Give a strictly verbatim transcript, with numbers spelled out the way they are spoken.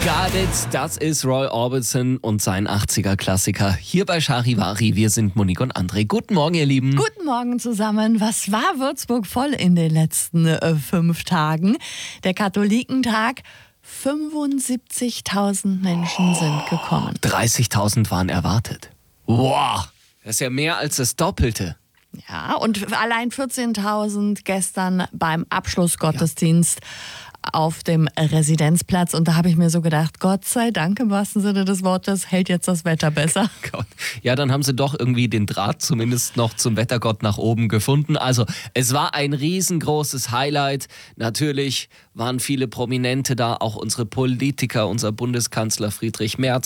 Got It, das ist Roy Orbison und sein achtziger-Klassiker. Hier bei Charivari, wir sind Monique und André. Guten Morgen, ihr Lieben. Guten Morgen zusammen. Was war Würzburg voll in den letzten äh, fünf Tagen? Der Katholikentag, fünfundsiebzigtausend Menschen sind gekommen. dreißigtausend waren erwartet. Wow, das ist ja mehr als das Doppelte. Ja, und allein vierzehntausend gestern beim Abschlussgottesdienst ja. auf dem Residenzplatz. Und da habe ich mir so gedacht, Gott sei Dank im wahrsten Sinne des Wortes hält jetzt das Wetter besser. Gott. Ja, dann haben sie doch irgendwie den Draht zumindest noch zum Wettergott nach oben gefunden. Also es war ein riesengroßes Highlight. Natürlich waren viele Prominente da, auch unsere Politiker, unser Bundeskanzler Friedrich Merz.